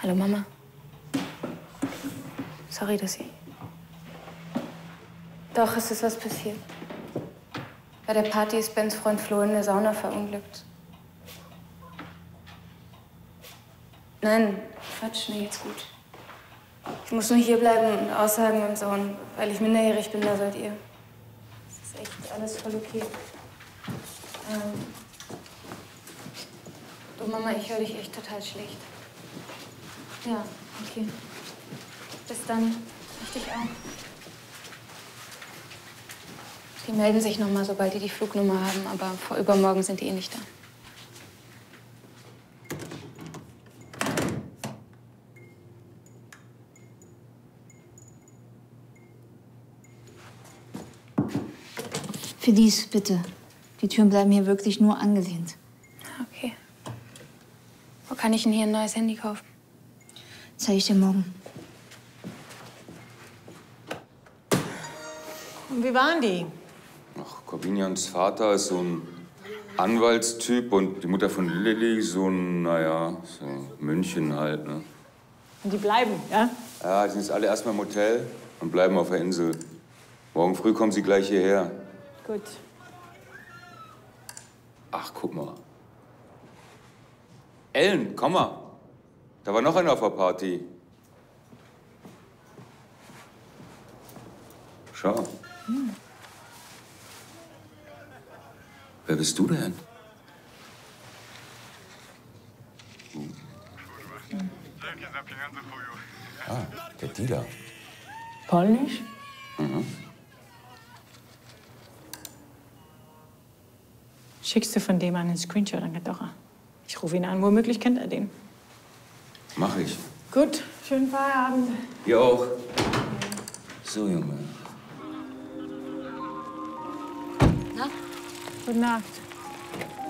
Hallo, Mama. Sorry, dass ich... Doch, es ist was passiert. Bei der Party ist Bens Freund Flo in der Sauna verunglückt. Nein, Quatsch, mir geht's gut. Ich muss nur hier bleiben und aussagen und so. Und weil ich minderjährig bin, da seid ihr. Das ist echt alles voll okay. Du, Mama, ich höre dich echt total schlecht. Ja, okay. Bis dann. Ich dich auch. Die melden sich noch mal, sobald die Flugnummer haben, aber vor übermorgen sind die eh nicht da. Felice, bitte. Die Türen bleiben hier wirklich nur angelehnt. Okay. Wo kann ich denn hier ein neues Handy kaufen? Zeige ich dir morgen. Und wie waren die? Ach, Corbinians Vater ist so ein Anwaltstyp und die Mutter von Lilly so ein, naja, so München halt, ne? Und die bleiben, ja? Ja, die sind jetzt alle erstmal im Hotel und bleiben auf der Insel. Morgen früh kommen sie gleich hierher. Gut. Ach, guck mal. Ellen, komm mal. Da war noch einer auf der Party. Schau. Wer bist du denn? Ah, der Dealer. Polnisch? Mhm. Schickst du von dem einen Screenshot an Kadocha? Ich rufe ihn an, womöglich kennt er den. Mach ich. Gut, schönen Feierabend. Ihr auch. So, Junge. Na? Gute Nacht.